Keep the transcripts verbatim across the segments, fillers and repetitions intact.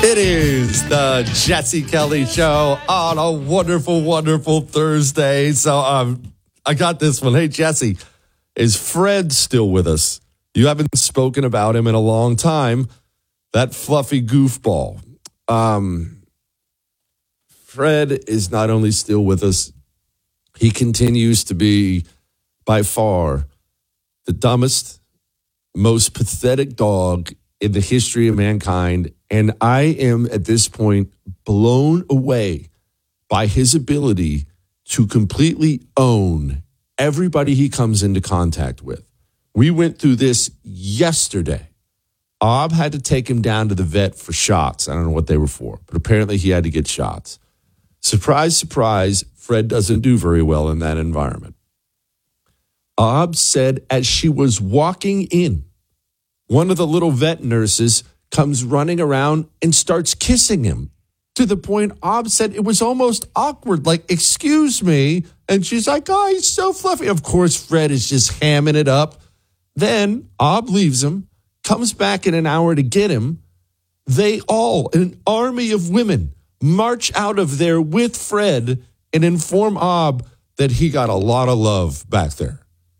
It is the Jesse Kelly Show on a wonderful, wonderful Thursday. So um, I got this one. Hey, Jesse, is Fred still with us? You haven't spoken about him in a long time. That fluffy goofball. Um, Fred is not only still with us, he continues to be by far the dumbest, most pathetic dog in the history of mankind. And I am at this point blown away by his ability to completely own everybody he comes into contact with. We went through this yesterday. Ob had to take him down to the vet for shots. I don't know what they were for, but apparently he had to get shots. Surprise, surprise, Fred doesn't do very well in that environment. Ob said as she was walking in, one of the little vet nurses comes running around and starts kissing him to the point Ob said it was almost awkward, like, excuse me. And she's like, oh, he's so fluffy. Of course, Fred is just hamming it up. Then Ob leaves him, comes back in an hour to get him. They all, an army of women, march out of there with Fred and inform Ob that he got a lot of love back there.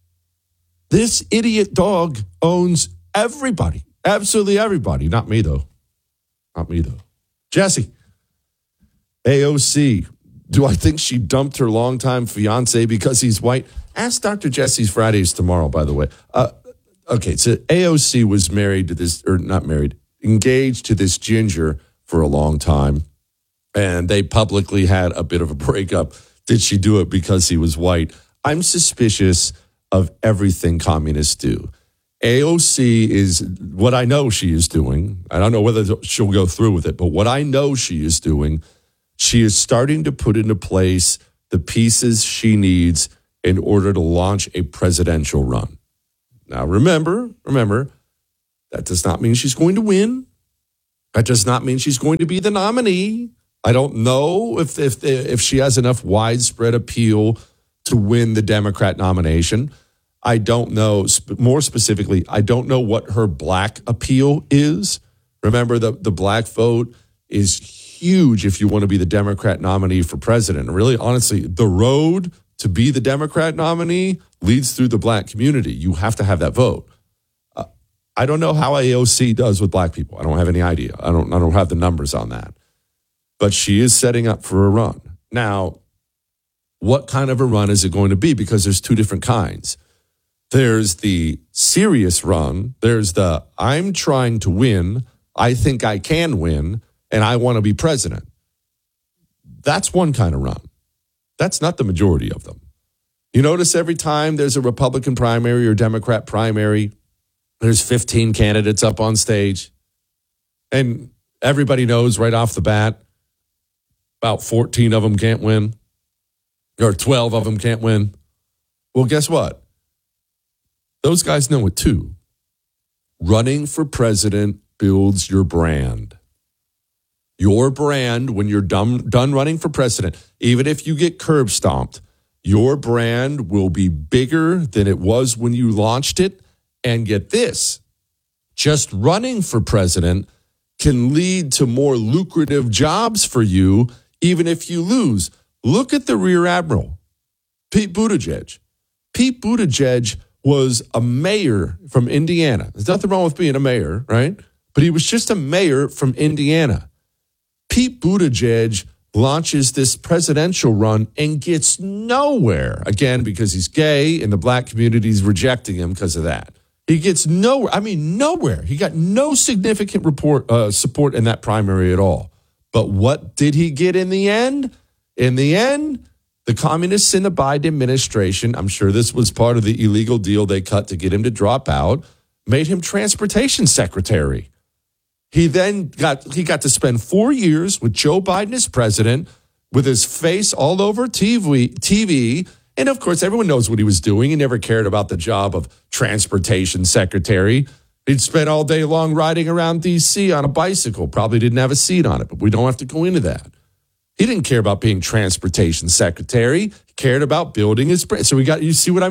This idiot dog owns everybody. Absolutely everybody. Not me, though. Not me, though. Jesse, A O C. Do I think she dumped her longtime fiance because he's white? Ask Doctor Jesse's Fridays tomorrow, by the way. Uh, okay, so A O C was married to this, or not married, engaged to this ginger for a long time. And they publicly had a bit of a breakup. Did she do it because he was white? I'm suspicious of everything communists do. A O C is what I know she is doing. I don't know whether she'll go through with it, but what I know she is doing, she is starting to put into place the pieces she needs in order to launch a presidential run. Now, remember, remember, that does not mean she's going to win. That does not mean she's going to be the nominee. I don't know if if if she has enough widespread appeal to win the Democrat nomination. I don't know, more specifically, I don't know what her black appeal is. Remember, the, the black vote is huge if you want to be the Democrat nominee for president. And really, honestly, the road to be the Democrat nominee leads through the black community. You have to have that vote. Uh, I don't know how A O C does with black people. I don't have any idea. I don't, I don't have the numbers on that. But she is setting up for a run. Now, what kind of a run is it going to be? Because there's two different kinds. There's the serious run. There's the I'm trying to win. I think I can win, and I want to be president. That's one kind of run. That's not the majority of them. You notice every time there's a Republican primary or Democrat primary, there's fifteen candidates up on stage, and everybody knows right off the bat about fourteen of them can't win, or twelve of them can't win. Well, guess what? Those guys know it too. Running for president builds your brand. Your brand, when you're done, done running for president, even if you get curb stomped, your brand will be bigger than it was when you launched it. And get this, just running for president can lead to more lucrative jobs for you, even if you lose. Look at the Rear Admiral, Pete Buttigieg. Pete Buttigieg was a mayor from Indiana. There's nothing wrong with being a mayor, right? But he was just a mayor from Indiana. Pete Buttigieg launches this presidential run and gets nowhere. Again, because he's gay and the black community is rejecting him because of that. He gets nowhere. I mean, nowhere. He got no significant report, uh, support in that primary at all. But what did he get in the end? In the end, the communists in the Biden administration, I'm sure this was part of the illegal deal they cut to get him to drop out, made him transportation secretary. He then got, he got to spend four years with Joe Biden as president, with his face all over T V, T V. And of course, everyone knows what he was doing. He never cared about the job of transportation secretary. He'd spent all day long riding around D C on a bicycle, probably didn't have a seat on it, but we don't have to go into that. He didn't care about being transportation secretary. He cared about building his brand. So we got, you see what I mean?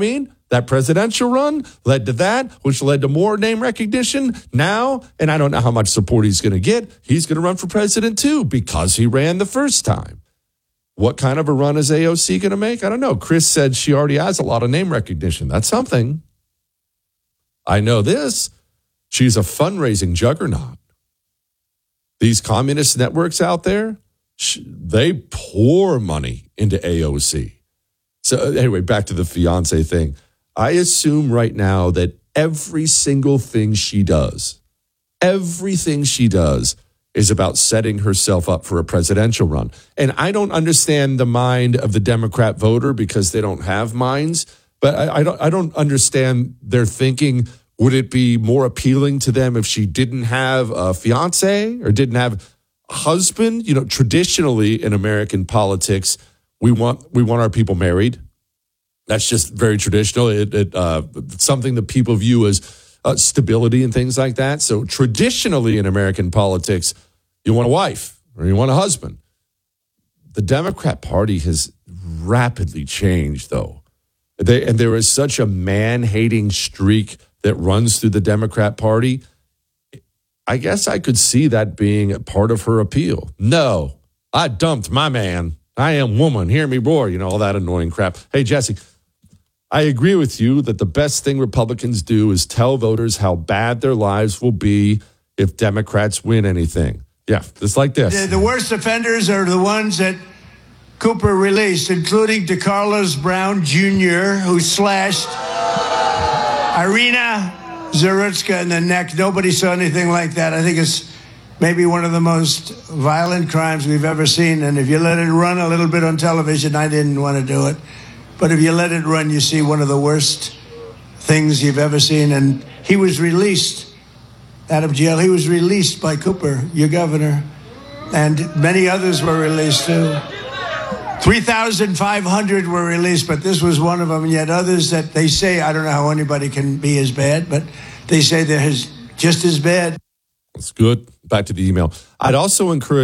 That presidential run led to that, which led to more name recognition. Now, and I don't know how much support he's going to get, he's going to run for president too because he ran the first time. What kind of a run is A O C going to make? I don't know. Chris said she already has a lot of name recognition. That's something. I know this. She's a fundraising juggernaut. These communist networks out there, they pour money into A O C. So anyway, back to the fiance thing. I assume right now that every single thing she does, everything she does is about setting herself up for a presidential run. And I don't understand the mind of the Democrat voter because they don't have minds, but I, I don't I don't understand their thinking. Would it be more appealing to them if she didn't have a fiance or didn't have a husband? You know, traditionally in American politics, we want we want our people married. That's just very traditional. It, it uh, something that people view as uh, stability and things like that. So traditionally in American politics, you want a wife or you want a husband. The Democrat Party has rapidly changed, though. They, and there is such a man-hating streak that runs through the Democrat Party. I guess I could see that being a part of her appeal. No, I dumped my man. I am woman. Hear me roar. You know, all that annoying crap. Hey, Jesse, I agree with you that the best thing Republicans do is tell voters how bad their lives will be if Democrats win anything. Yeah, it's like this. The, the worst offenders are the ones that Cooper released, including DeCarlos Brown Junior, who slashed Irina Zarutska in the neck. Nobody saw anything like that. I think it's maybe one of the most violent crimes we've ever seen. And if you let it run a little bit on television, I didn't want to do it. But if you let it run, you see one of the worst things you've ever seen. And he was released out of jail. He was released by Cooper, your governor. And many others were released too. three thousand five hundred were released, but this was one of them. And yet others that they say, I don't know how anybody can be as bad, but they say they're just as bad. That's good. Back to the email. I'd also encourage